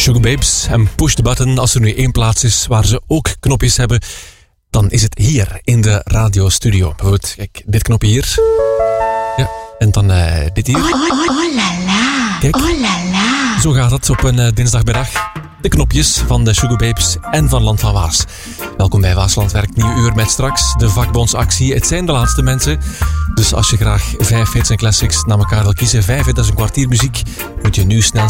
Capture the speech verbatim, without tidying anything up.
Sugababes en Push the Button. Als er nu één plaats is waar ze ook knopjes hebben, dan is het hier in de radiostudio. Bijvoorbeeld, kijk, dit knopje hier. Ja, en dan uh, dit hier. Oh, oh, oh la la. Kijk, oh la la. Zo gaat het op een uh, dinsdagmiddag. De knopjes van de Sugababes en van Land van Waas. Welkom bij Waasland Werkt, nieuw uur met straks de vakbondsactie. Het zijn de laatste mensen. Dus als je graag vijf hits en classics naar elkaar wil kiezen, vijf, dat is een kwartier muziek, moet je nu snel